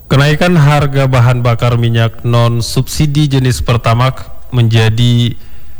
Kenaikan harga bahan bakar minyak non-subsidi jenis Pertamax menjadi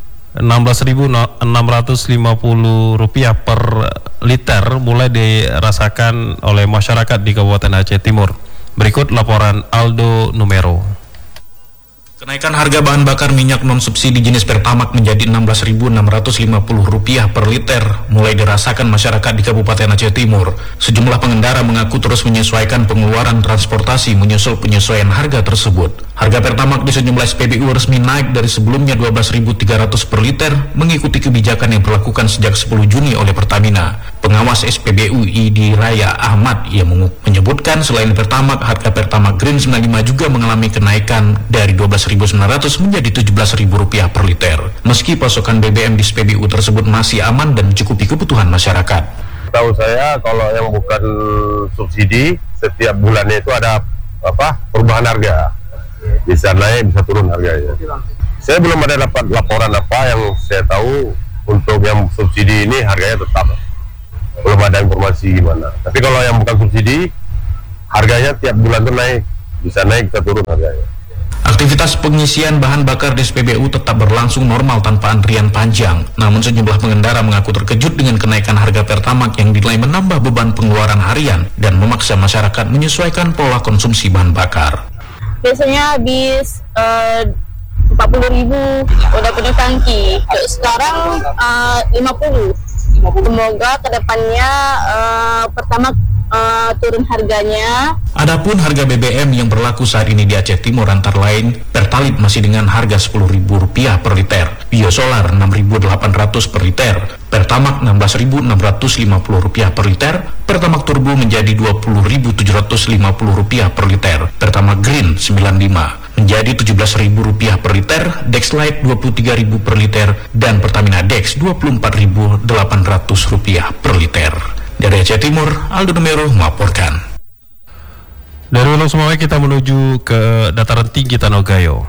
Rp16.650 per liter mulai dirasakan oleh masyarakat di Kabupaten Aceh Timur. Berikut laporan Aldo Numero. Kenaikan harga bahan bakar minyak non-subsidi jenis Pertamax menjadi Rp16.650 per liter mulai dirasakan masyarakat di Kabupaten Aceh Timur. Sejumlah pengendara mengaku terus menyesuaikan pengeluaran transportasi menyusul penyesuaian harga tersebut. Harga Pertamax di sejumlah SPBU resmi naik dari sebelumnya Rp12.300 per liter mengikuti kebijakan yang dilakukan sejak 10 Juni oleh Pertamina. Pengawas SPBU ID Raya Ahmad yang menyebutkan selain Pertamax, harga Pertamax Green 95 juga mengalami kenaikan dari Rp12.900 menjadi Rp17.000 per liter. Meski pasokan BBM di SPBU tersebut masih aman dan mencukupi kebutuhan masyarakat. Tahu saya kalau yang bukan subsidi setiap bulannya itu ada perubahan harga, bisa naik bisa turun harganya. Saya belum ada dapat laporan yang saya tahu untuk yang subsidi ini harganya tetap. Belum ada informasi gimana. Tapi kalau yang bukan subsidi, harganya tiap bulan itu naik, bisa naik, bisa turun harganya. Aktivitas pengisian bahan bakar di SPBU tetap berlangsung normal tanpa antrian panjang. Namun sejumlah pengendara mengaku terkejut dengan kenaikan harga Pertamax yang dinilai menambah beban pengeluaran harian dan memaksa masyarakat menyesuaikan pola konsumsi bahan bakar. Biasanya habis 40.000 udah penuh tangki. Sekarang 50. Semoga kedepannya Pertamax turun harganya. Adapun harga BBM yang berlaku saat ini di Aceh Timur antara lain Pertalite masih dengan harga Rp10.000 per liter, Biosolar Rp6.800 per liter, Pertamax Rp16.650 per liter, Pertamax Turbo menjadi Rp20.750 per liter, Pertamax Green 95 menjadi Rp17.000 per liter, Dex Lite Rp23.000 per liter, dan Pertamina Dex Rp24.800 per liter. Dari Aceh Timur, Aldo Numero melaporkan. Dari Ulu Sumawai kita menuju ke dataran tinggi Tanah Gayo.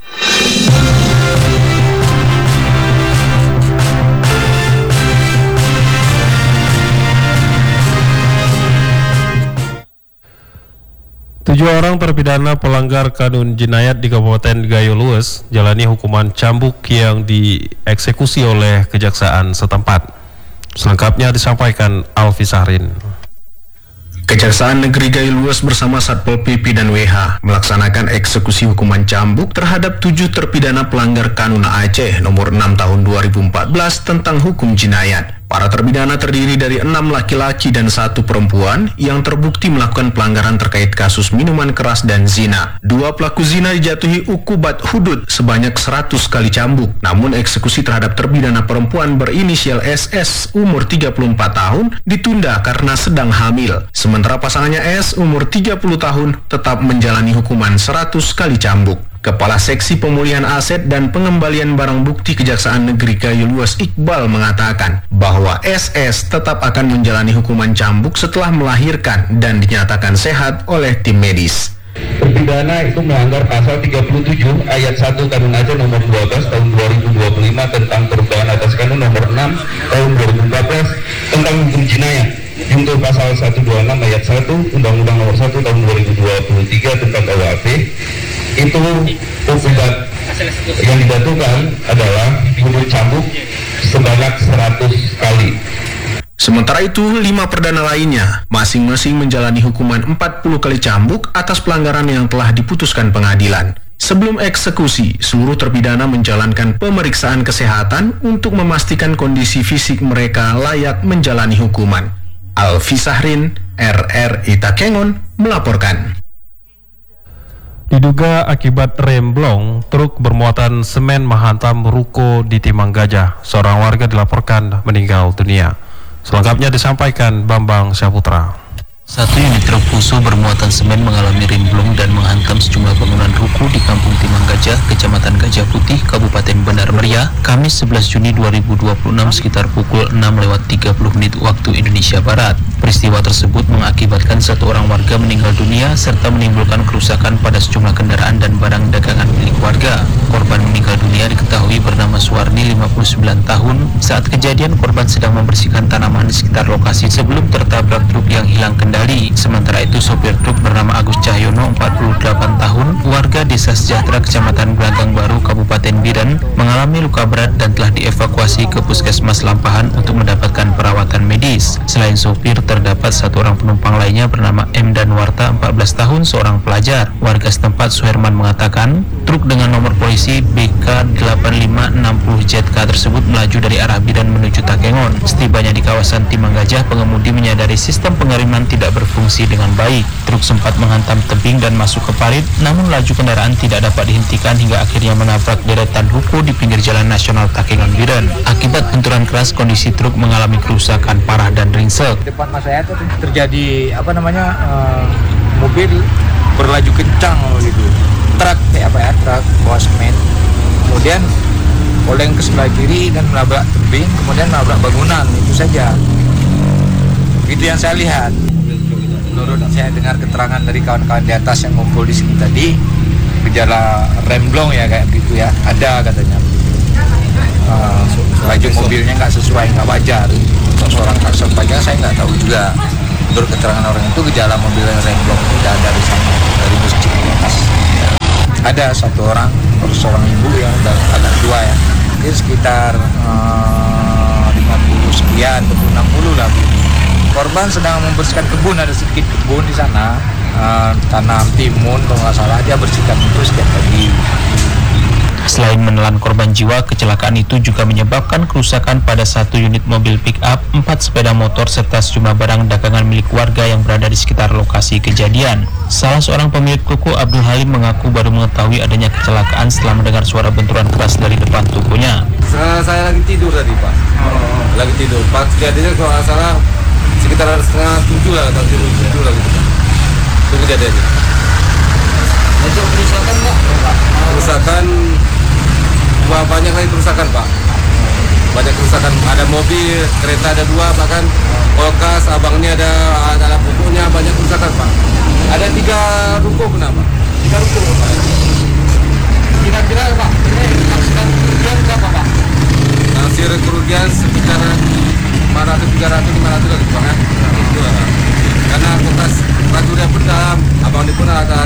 Tujuh orang terpidana pelanggar kanun jinayat di Kabupaten Gayo Lues jalani hukuman cambuk yang dieksekusi oleh kejaksaan setempat. Selengkapnya disampaikan Alfi Sahrin. Kejaksaan Negeri Gayo Lues bersama Satpol PP dan WH melaksanakan eksekusi hukuman cambuk terhadap 7 terpidana pelanggar Kanun Aceh nomor 6 tahun 2014 tentang hukum jinayat. Para terpidana terdiri dari 6 laki-laki dan 1 perempuan yang terbukti melakukan pelanggaran terkait kasus minuman keras dan zina. 2 pelaku zina dijatuhi ukubat hudud sebanyak 100 kali cambuk. Namun eksekusi terhadap terpidana perempuan berinisial SS umur 34 tahun ditunda karena sedang hamil. Sementara pasangannya S umur 30 tahun tetap menjalani hukuman 100 kali cambuk. Kepala Seksi Pemulihan Aset dan Pengembalian Barang Bukti Kejaksaan Negeri Gayo Lues Iqbal mengatakan bahwa SS tetap akan menjalani hukuman cambuk setelah melahirkan dan dinyatakan sehat oleh tim medis. Terpidana itu melanggar pasal 37 ayat 1 Kanun Aceh nomor 12 tahun 2025 tentang perubahan atas Kanun nomor 6 tahun 2014 tentang hukum jinayat. Untuk pasal 126 ayat 1 Undang-Undang nomor 1 tahun 2023 tentang KUHP itu hukuman yang dijatuhkan adalah hukuman cambuk sebanyak 100 kali. Sementara itu, 5 perdana lainnya masing-masing menjalani hukuman 40 kali cambuk atas pelanggaran yang telah diputuskan pengadilan. Sebelum eksekusi, seluruh terpidana menjalankan pemeriksaan kesehatan untuk memastikan kondisi fisik mereka layak menjalani hukuman. Alfi Sahrin, RRI Takengon, melaporkan. Diduga akibat remblong, truk bermuatan semen menghantam ruko di Timang Gajah. Seorang warga dilaporkan meninggal dunia. Selengkapnya disampaikan Bambang Syaputra. Satu unit truk fuso bermuatan semen mengalami remblong dan menghantam sejumlah bangunan ruko di Kampung Timang Gajah, Kecamatan Gajah Putih, Kabupaten Bandar Meriah, Kamis 11 Juni 2026 sekitar pukul 6:30 waktu Indonesia Barat. Peristiwa tersebut mengakibatkan 1 orang warga meninggal dunia serta menimbulkan kerusakan pada sejumlah kendaraan dan barang dagangan milik warga. Korban meninggal dunia diketahui bernama Suwarni, 59 tahun. Saat kejadian, korban sedang membersihkan tanaman di sekitar lokasi sebelum tertabrak truk yang hilang kendali. Sementara itu, sopir truk bernama Agus Cahyono, 40 Desa Sejahtera, Kecamatan Gelanggang Baru, Kabupaten Biren, mengalami luka berat dan telah dievakuasi ke Puskesmas Lampahan untuk mendapatkan perawatan medis. Selain sopir, terdapat satu orang penumpang lainnya bernama M. Danwarta, 14 tahun, seorang pelajar. Warga setempat Suherman mengatakan, truk dengan nomor polisi BK8560 ZK tersebut melaju dari arah Biren menuju Takengon. Setibanya di kawasan Timanggajah, pengemudi menyadari sistem pengiriman tidak berfungsi dengan baik. Truk sempat menghantam tebing dan masuk ke parit, namun laju kendaraan tidak dapat dihentikan hingga akhirnya menabrak deretan ruko di pinggir Jalan Nasional Takengon Biren. Akibat benturan keras, kondisi truk mengalami kerusakan parah dan ringsek. Depan mas saya itu terjadi mobil berlaju kencang gitu. Truk truk bawa semen. Kemudian oleng ke sebelah kiri dan menabrak tebing, kemudian menabrak bangunan, itu saja. Itu yang saya lihat. Menurut saya dengar keterangan dari kawan-kawan di atas yang ngumpul di sini tadi, gejala remblong ya kayak gitu ya, ada katanya. Laju mobilnya nggak sesuai, nggak wajar. Untuk seorang kasar pajak saya nggak tahu juga. Menurut keterangan orang itu gejala mobil yang remblong tidak ada di sana, dari masjid di atas. Ada satu orang, seorang ibu yang udah agak tua ya, mungkin sekitar 50 sekian, 60 lah. Korban sedang membersihkan kebun, ada sedikit kebun di sana, tanam timun kalau nggak salah, dia bersihkan itu setiap pagi. Selain menelan korban jiwa, kecelakaan itu juga menyebabkan kerusakan pada satu unit mobil pick-up, 4 sepeda motor, serta sejumlah barang dagangan milik warga yang berada di sekitar lokasi kejadian. Salah seorang pemilik toko, Abdul Halim, mengaku baru mengetahui adanya kecelakaan setelah mendengar suara benturan keras dari depan tokonya. Saya lagi tidur tadi, Pak. Lagi tidur. Pas kejadiannya kalau nggak salah sekitar 6:30 lah, atau 7 lah gitu. Itu kejadiannya. Untuk kerusakan nggak? Kerusakan, banyak lagi kerusakan, Pak. Banyak kerusakan, ada mobil, kereta ada 2, bahkan kulkas, abangnya ada pupuknya, banyak kerusakan, Pak. Ada 3 ruko kenapa? 3 ruko, Pak. Kira-kira, Pak, ini maksimal kerugian berapa, Pak? Hasil kerugian sekitar 500, 300, 500 lah gitu, Pak, ya. Itu lah. Karena kulkas ratunya pun dalam, abang ini pun ada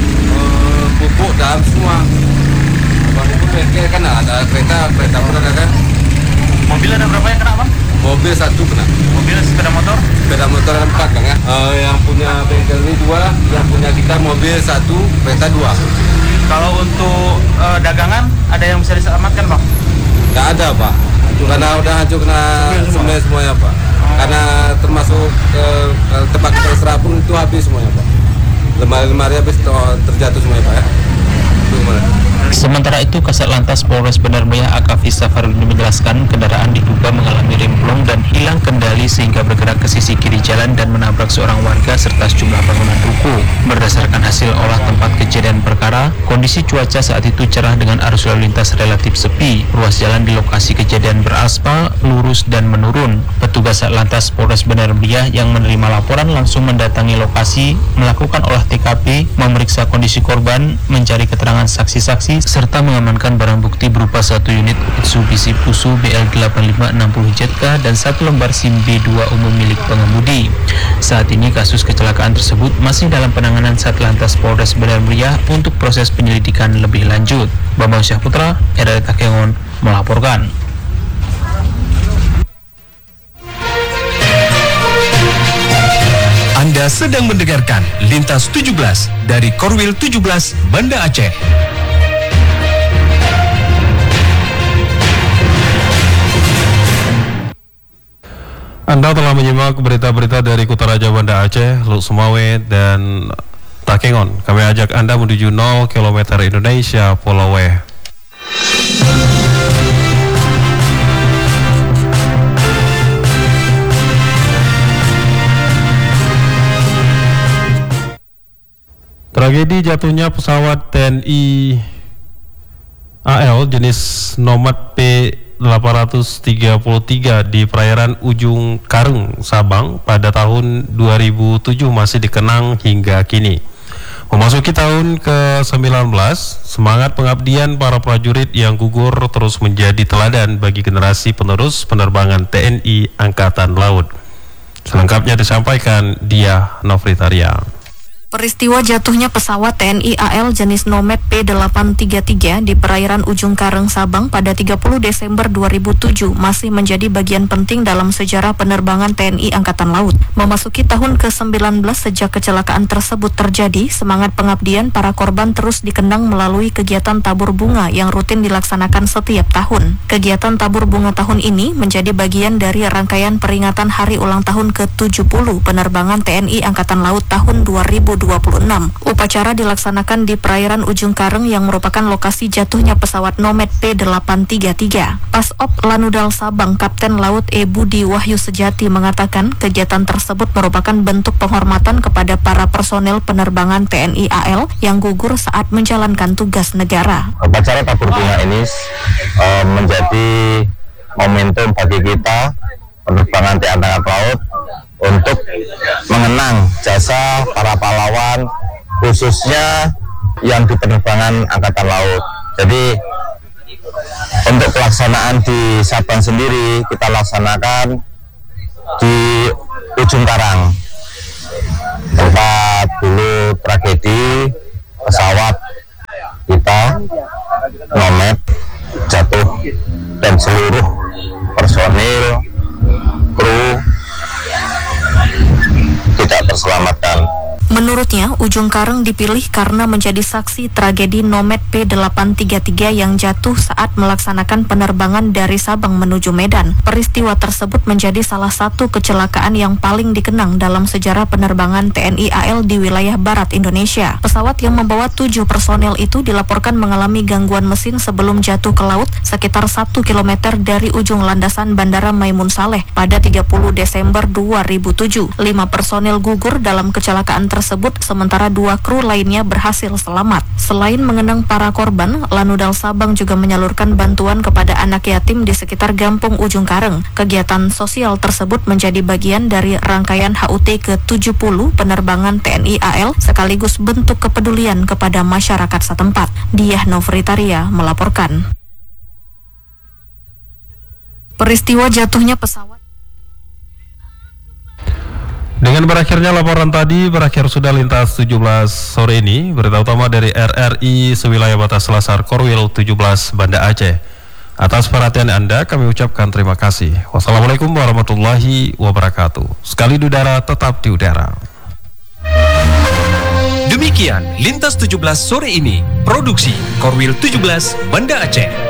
pupuk dalam semua. Abang ini pun bengkel kan ada kereta pun ada kan. Mobil ada berapa yang kena, Bang? Mobil 1 kena. Mobil sepeda motor? Sepeda motor ada 4, Bang, ya. Yang punya bengkel ini 2, yang punya kita mobil 1, kereta 2. Kalau untuk dagangan ada yang bisa diselamatkan, Bang? Nggak ada, Pak. Karena udah hancur, kena semen semuanya, Pak. Karena termasuk tempat kita istirahat pun itu habis semuanya, Pak. Lemari-lemari habis terjatuh semuanya, Pak, ya. Itu gimana? Sementara itu, Kasat Lantas Polres Bandar Meriah Akafi Safarudin menjelaskan kendaraan diduga mengalami remblong dan hilang kendali sehingga bergerak ke sisi kiri jalan dan menabrak seorang warga serta sejumlah bangunan ruko. Berdasarkan hasil olah tempat kejadian perkara, kondisi cuaca saat itu cerah dengan arus lalu lintas relatif sepi. Ruas jalan di lokasi kejadian beraspal, lurus dan menurun. Petugas Satlantas Polres Bandar Meriah yang menerima laporan langsung mendatangi lokasi, melakukan olah TKP, memeriksa kondisi korban, mencari keterangan saksi-saksi, serta mengamankan barang bukti berupa 1 unit Mitsubishi Fuso BL8560 ZK dan 1 lembar SIM B2 umum milik pengemudi. Saat ini kasus kecelakaan tersebut masih dalam penanganan Satlantas Polres Bandar Meriah untuk proses penyelidikan lebih lanjut. Bambang Syahputra, RRI Takengon, melaporkan. Anda sedang mendengarkan Lintas 17 dari Korwil 17 Banda Aceh. Anda telah menyimak berita-berita dari Kutaraja Banda Aceh, Luk Sumawe, dan Takengon. Kami ajak Anda menuju 0 km Indonesia, Pulau W. Tragedi jatuhnya pesawat TNI AL jenis Nomad P833 di perairan Ujung Karung, Sabang pada tahun 2007 masih dikenang hingga kini. Memasuki tahun ke-19, semangat pengabdian para prajurit yang gugur terus menjadi teladan bagi generasi penerus penerbangan TNI Angkatan Laut. Selengkapnya disampaikan Diah Novritaria. Peristiwa jatuhnya pesawat TNI AL jenis Nomad P833 di perairan Ujung Kareng, Sabang pada 30 Desember 2007 masih menjadi bagian penting dalam sejarah penerbangan TNI Angkatan Laut. Memasuki tahun ke-19 sejak kecelakaan tersebut terjadi, semangat pengabdian para korban terus dikenang melalui kegiatan tabur bunga yang rutin dilaksanakan setiap tahun. Kegiatan tabur bunga tahun ini menjadi bagian dari rangkaian peringatan hari ulang tahun ke-70 penerbangan TNI Angkatan Laut tahun 2026. Upacara dilaksanakan di perairan Ujung Kareng yang merupakan lokasi jatuhnya pesawat Nomad P833. Pasop Lanudal Sabang Kapten Laut E. Budi Wahyu Sejati mengatakan kegiatan tersebut merupakan bentuk penghormatan kepada para personel penerbangan TNI AL yang gugur saat menjalankan tugas negara. Upacara tabur bunga ini menjadi momentum bagi kita penerbangan TNI Angkatan Laut untuk mengenang jasa para pahlawan, khususnya yang di penerbangan Angkatan Laut. Jadi untuk pelaksanaan di Sabang sendiri kita laksanakan di Ujung Karang, tempat dulu tragedi pesawat kita Nomad jatuh dan seluruh personil kru tidak terselamatkan. Menurutnya, Ujung Kareng dipilih karena menjadi saksi tragedi Nomad P833 yang jatuh saat melaksanakan penerbangan dari Sabang menuju Medan. Peristiwa tersebut menjadi salah satu kecelakaan yang paling dikenang dalam sejarah penerbangan TNI AL di wilayah barat Indonesia. Pesawat yang membawa 7 personel itu dilaporkan mengalami gangguan mesin sebelum jatuh ke laut sekitar 1 km dari ujung landasan Bandara Maimun Saleh pada 30 Desember 2007. 5 personel gugur dalam kecelakaan tersebut, sementara 2 kru lainnya berhasil selamat. Selain mengenang para korban, Lanudal Sabang juga menyalurkan bantuan kepada anak yatim di sekitar Gampung Ujung Kareng. Kegiatan sosial tersebut menjadi bagian dari rangkaian HUT ke-70 penerbangan TNI AL sekaligus bentuk kepedulian kepada masyarakat setempat. Diah Novritaria melaporkan. Peristiwa jatuhnya pesawat. Dengan berakhirnya laporan tadi, berakhir sudah Lintas 17 sore ini. Berita utama dari RRI sewilayah batas Selasar Korwil 17 Banda Aceh. Atas perhatian Anda kami ucapkan terima kasih. Wassalamualaikum warahmatullahi wabarakatuh. Sekali di udara, tetap di udara. Demikian Lintas 17 sore ini. Produksi Korwil 17 Banda Aceh.